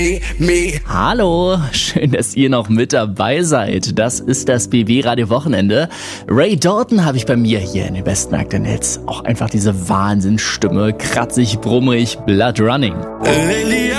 Hallo, schön, dass ihr noch mit dabei seid. Das ist das BB Radio Wochenende. Ray Dalton habe ich bei mir hier in den besten Märkten Hits. Auch einfach diese Wahnsinnsstimme, kratzig, brummrig, Blood Running.